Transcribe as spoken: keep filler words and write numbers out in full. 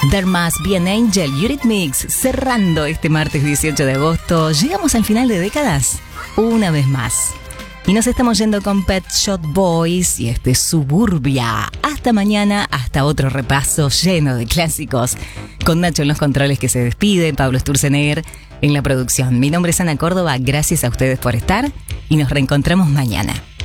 There Must Be an Angel, Eurythmics, cerrando este martes dieciocho de agosto. Llegamos al final de décadas, una vez más. Y nos estamos yendo con Pet Shop Boys y este Suburbia. Hasta mañana, hasta otro repaso lleno de clásicos. Con Nacho en los controles que se despide, Pablo Sturzenegger en la producción. Mi nombre es Ana Córdoba, gracias a ustedes por estar y nos reencontramos mañana.